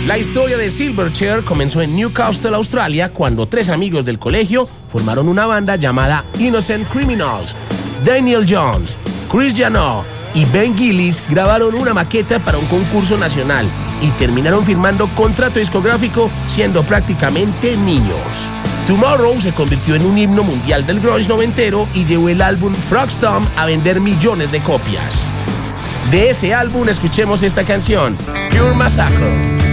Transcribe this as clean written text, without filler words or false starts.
La historia de Silverchair comenzó en Newcastle, Australia, cuando 3 amigos del colegio formaron una banda llamada Innocent Criminals. Daniel Jones, Chris Janot y Ben Gillis grabaron una maqueta para un concurso nacional y terminaron firmando contrato discográfico siendo prácticamente niños. Tomorrow se convirtió en un himno mundial del grunge noventero y llevó el álbum Frogstomp a vender millones de copias. De ese álbum escuchemos esta canción, Pure Massacre.